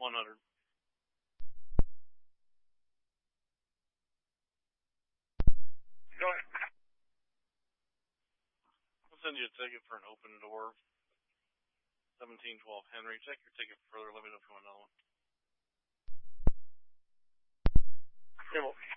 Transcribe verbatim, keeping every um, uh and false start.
one hundred. Go ahead. I'll send you a ticket for an open door. seventeen twelve Henry. Check your ticket further. Let me know if you want another one. Yeah, well,